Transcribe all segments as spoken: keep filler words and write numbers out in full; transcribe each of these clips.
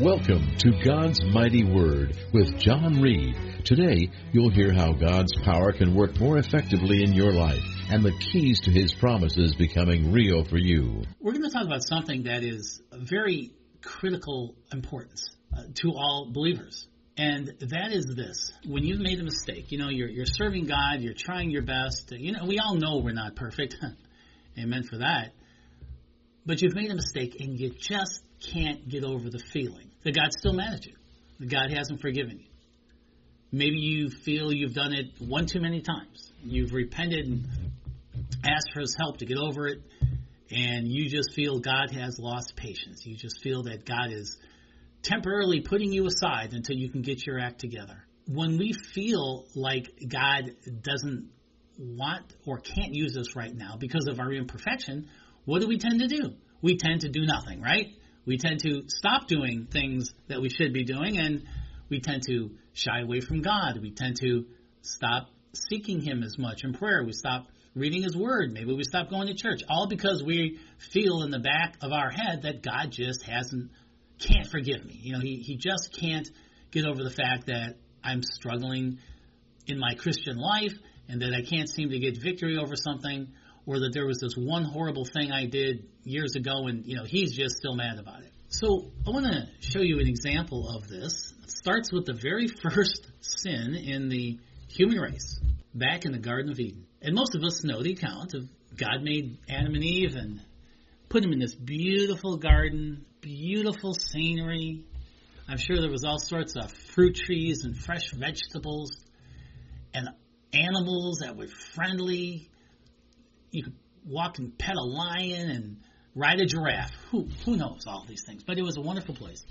Welcome to God's Mighty Word with John Reed. Today, you'll hear how God's power can work more effectively in your life and the keys to His promises becoming real for you. We're going to talk about something that is of very critical importance uh, to all believers. And that is this. When you've made a mistake, you know, you're, you're serving God, you're trying your best. You know, we all know we're not perfect. Amen for that. But you've made a mistake and you just can't get over the feeling that God's still mad at you, that God hasn't forgiven you. Maybe you feel you've done it one too many times. You've repented and asked for His help to get over it, and you just feel God has lost patience. You just feel that God is temporarily putting you aside until you can get your act together. When we feel like God doesn't want or can't use us right now because of our imperfection, what do we tend to do? We tend to do nothing, right? We tend to stop doing things that we should be doing, and we tend to shy away from God. We tend to stop seeking Him as much in prayer. We stop reading His Word. Maybe we stop going to church, all because we feel in the back of our head that God just hasn't, can't forgive me. You know, He, he just can't get over the fact that I'm struggling in my Christian life and that I can't seem to get victory over something, or that there was this one horrible thing I did years ago and, you know, He's just still mad about it. So I want to show you an example of this. It starts with the very first sin in the human race, back in the Garden of Eden. And most of us know the account of God made Adam and Eve and put them in this beautiful garden, beautiful scenery. I'm sure there was all sorts of fruit trees and fresh vegetables and animals that were friendly. You could walk and pet a lion and ride a giraffe. Who who knows all these things? But it was a wonderful place.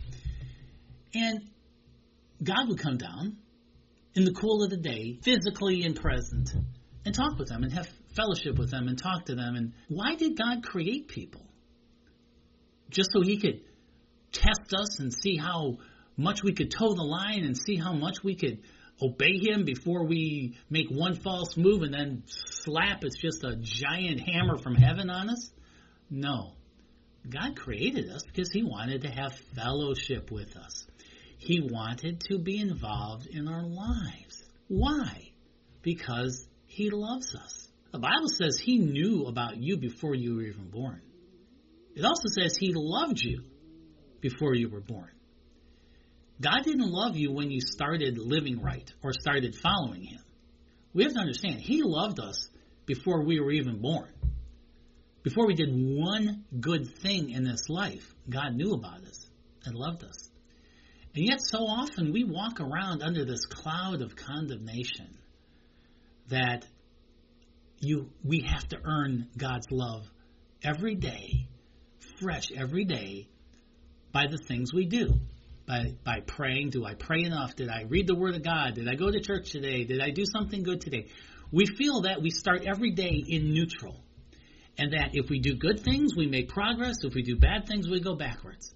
And God would come down in the cool of the day, physically and present, and talk with them and have fellowship with them and talk to them. And why did God create people? Just so He could test us and see how much we could toe the line and see how much we could obey Him before we make one false move and then slap, it's just a giant hammer from heaven on us? No. God created us because He wanted to have fellowship with us. He wanted to be involved in our lives. Why? Because He loves us. The Bible says He knew about you before you were even born. It also says He loved you before you were born. God didn't love you when you started living right or started following Him. We have to understand, He loved us before we were even born. Before we did one good thing in this life, God knew about us and loved us. And yet so often we walk around under this cloud of condemnation that you we have to earn God's love every day, fresh every day, by the things we do. By, by praying. Do I pray enough? Did I read the Word of God? Did I go to church today? Did I do something good today? We feel that we start every day in neutral. And that if we do good things, we make progress. If we do bad things, we go backwards.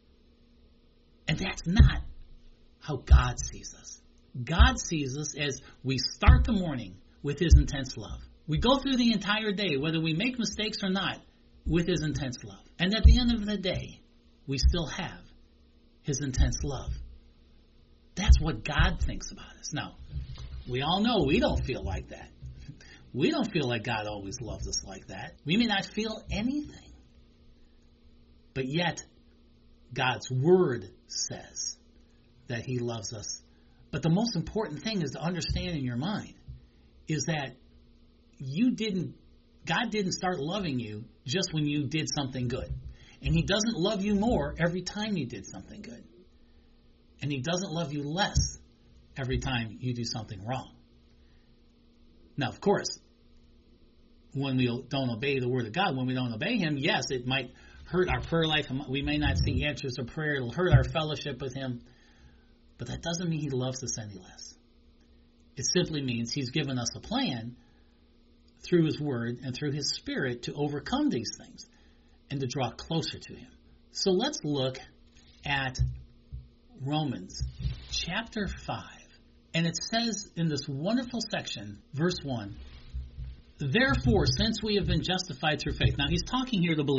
And that's not how God sees us. God sees us as we start the morning with His intense love. We go through the entire day, whether we make mistakes or not, with His intense love. And at the end of the day, we still have His intense love. That's what God thinks about us. Now, we all know we don't feel like that. We don't feel like God always loves us like that. We may not feel anything. But yet, God's Word says that He loves us. But the most important thing is to understand in your mind is that you didn't, God didn't start loving you just when you did something good. And He doesn't love you more every time you did something good. And He doesn't love you less every time you do something wrong. Now, of course, when we don't obey the Word of God, when we don't obey Him, yes, it might hurt our prayer life. We may not see answers to prayer. It'll hurt our fellowship with Him. But that doesn't mean He loves us any less. It simply means He's given us a plan through His Word and through His Spirit to overcome these things and to draw closer to Him. So let's look at Romans chapter five. And it says in this wonderful section, verse one, therefore, since we have been justified through faith. Now, he's talking here to believers.